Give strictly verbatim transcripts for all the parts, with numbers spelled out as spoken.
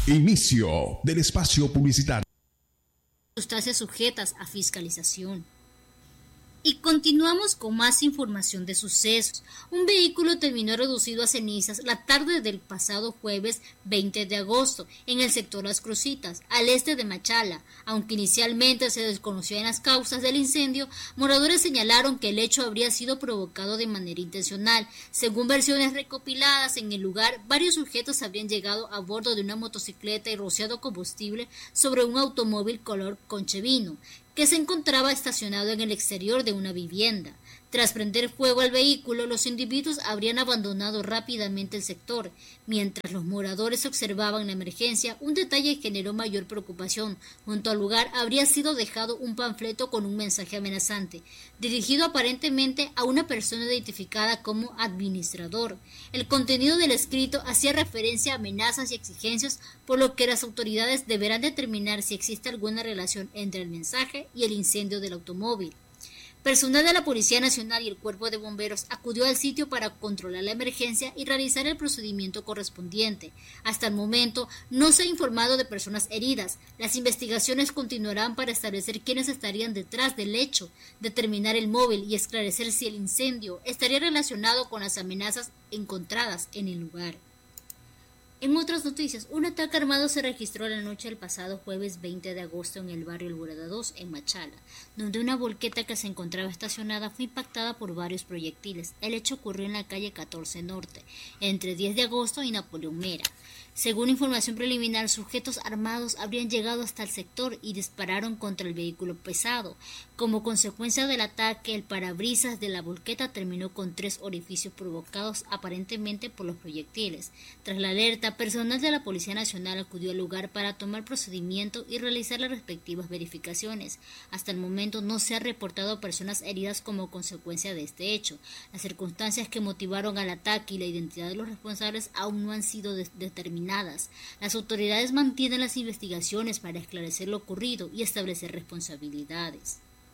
Inicio del espacio publicitario. Sustancias sujetas a fiscalización. Y continuamos con más información de sucesos. Un vehículo terminó reducido a cenizas la tarde del pasado jueves veinte de agosto en el sector Las Crucitas, al este de Machala. Aunque inicialmente se desconocían las causas del incendio, moradores señalaron que el hecho habría sido provocado de manera intencional. Según versiones recopiladas en el lugar, varios sujetos habrían llegado a bordo de una motocicleta y rociado combustible sobre un automóvil color conchevino que se encontraba estacionado en el exterior de una vivienda. Tras prender fuego al vehículo, los individuos habrían abandonado rápidamente el sector. Mientras los moradores observaban la emergencia, un detalle generó mayor preocupación. Junto al lugar habría sido dejado un panfleto con un mensaje amenazante, dirigido aparentemente a una persona identificada como administrador. El contenido del escrito hacía referencia a amenazas y exigencias, por lo que las autoridades deberán determinar si existe alguna relación entre el mensaje y el incendio del automóvil. Personal de la Policía Nacional y el Cuerpo de Bomberos acudió al sitio para controlar la emergencia y realizar el procedimiento correspondiente. Hasta el momento no se ha informado de personas heridas. Las investigaciones continuarán para establecer quiénes estarían detrás del hecho, determinar el móvil y esclarecer si el incendio estaría relacionado con las amenazas encontradas en el lugar. En otras noticias, un ataque armado se registró la noche del pasado jueves veinte de agosto en el barrio Alborada dos, en Machala, donde una volqueta que se encontraba estacionada fue impactada por varios proyectiles. El hecho ocurrió en la calle catorce Norte, entre diez de agosto y Napoleón Mera. Según información preliminar, sujetos armados habrían llegado hasta el sector y dispararon contra el vehículo pesado. Como consecuencia del ataque, el parabrisas de la volqueta terminó con tres orificios provocados aparentemente por los proyectiles. Tras la alerta, personal de la Policía Nacional acudió al lugar para tomar procedimiento y realizar las respectivas verificaciones. Hasta el momento no se ha reportado personas heridas como consecuencia de este hecho. Las circunstancias que motivaron al ataque y la identidad de los responsables aún no han sido de- determinadas. Las autoridades mantienen las investigaciones para esclarecer lo ocurrido y establecer responsabilidades.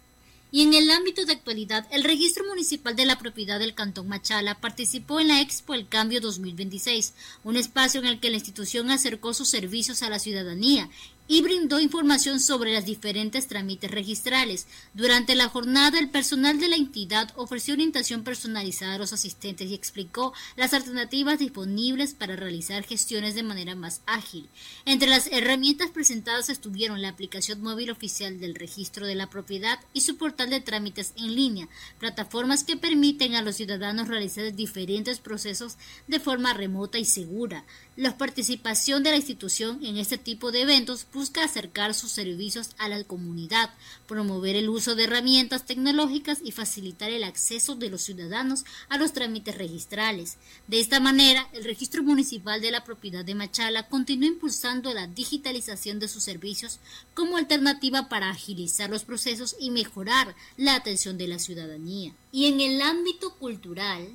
Y en el ámbito de actualidad, el Registro Municipal de la Propiedad del Cantón Machala participó en la Expo El Cambio dos mil veintiséis, un espacio en el que la institución acercó sus servicios a la ciudadanía y brindó información sobre los diferentes trámites registrales. Durante la jornada, el personal de la entidad ofreció orientación personalizada a los asistentes y explicó las alternativas disponibles para realizar gestiones de manera más ágil. Entre las herramientas presentadas estuvieron la aplicación móvil oficial del registro de la propiedad y su portal de trámites en línea, plataformas que permiten a los ciudadanos realizar diferentes procesos de forma remota y segura. La participación de la institución en este tipo de eventos busca acercar sus servicios a la comunidad, promover el uso de herramientas tecnológicas y facilitar el acceso de los ciudadanos a los trámites registrales. De esta manera, el Registro Municipal de la Propiedad de Machala continúa impulsando la digitalización de sus servicios como alternativa para agilizar los procesos y mejorar la atención de la ciudadanía. Y en el ámbito cultural,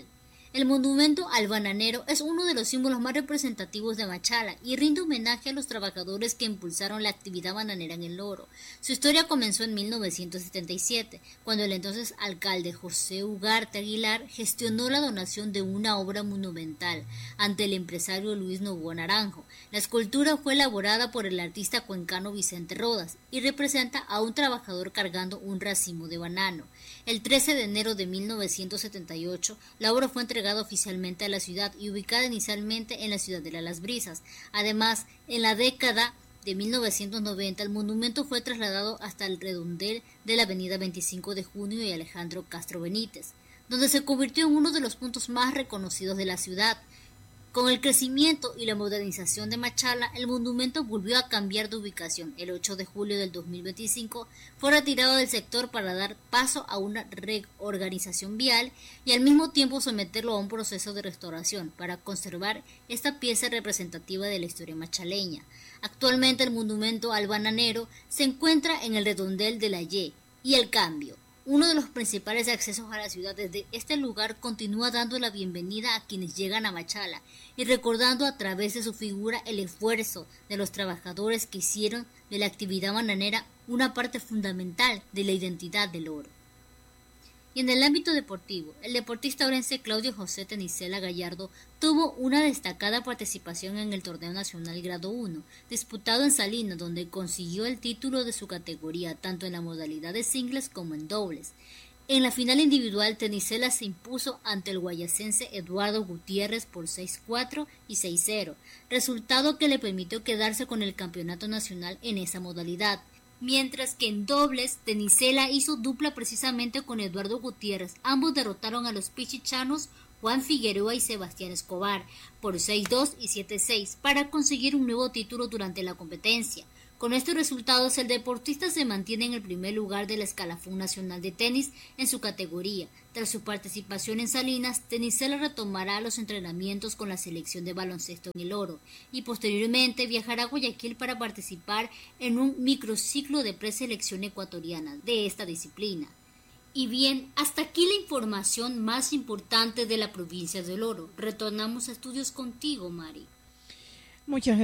el monumento al bananero es uno de los símbolos más representativos de Machala y rinde homenaje a los trabajadores que impulsaron la actividad bananera en el Oro. Su historia comenzó en mil novecientos setenta y siete, cuando el entonces alcalde José Ugarte Aguilar gestionó la donación de una obra monumental ante el empresario Luis Novoa Naranjo. La escultura fue elaborada por el artista cuencano Vicente Rodas y representa a un trabajador cargando un racimo de banano. El trece de enero de mil novecientos setenta y ocho, la obra fue entregada oficialmente a la ciudad y ubicada inicialmente en la ciudadela Las Brisas. Además, en la década de mil novecientos noventa, el monumento fue trasladado hasta el redondel de la avenida veinticinco de junio y Alejandro Castro Benítez, donde se convirtió en uno de los puntos más reconocidos de la ciudad. Con el crecimiento y la modernización de Machala, el monumento volvió a cambiar de ubicación. El ocho de julio del dos mil veinticinco fue retirado del sector para dar paso a una reorganización vial y al mismo tiempo someterlo a un proceso de restauración para conservar esta pieza representativa de la historia machaleña. Actualmente el monumento al bananero se encuentra en el redondel de la Y y el Cambio. Uno de los principales accesos a la ciudad desde este lugar continúa dando la bienvenida a quienes llegan a Machala y recordando a través de su figura el esfuerzo de los trabajadores que hicieron de la actividad bananera una parte fundamental de la identidad del Oro. Y en el ámbito deportivo, el deportista orense Claudio José Tenisela Gallardo tuvo una destacada participación en el Torneo Nacional Grado uno, disputado en Salinas, donde consiguió el título de su categoría, tanto en la modalidad de singles como en dobles. En la final individual, Tenisela se impuso ante el guayacense Eduardo Gutiérrez por seis cuatro y seis cero, resultado que le permitió quedarse con el campeonato nacional en esa modalidad. Mientras que en dobles, Tenisela hizo dupla precisamente con Eduardo Gutiérrez. Ambos derrotaron a los pichichanos Juan Figueroa y Sebastián Escobar por seis dos y siete seis para conseguir un nuevo título durante la competencia. Con estos resultados, el deportista se mantiene en el primer lugar del escalafón nacional de tenis en su categoría. Tras su participación en Salinas, Tenisela retomará los entrenamientos con la selección de baloncesto en el Oro y posteriormente viajará a Guayaquil para participar en un microciclo de preselección ecuatoriana de esta disciplina. Y bien, hasta aquí la información más importante de la provincia del Oro. Retornamos a estudios contigo, Mari. Muchas gracias.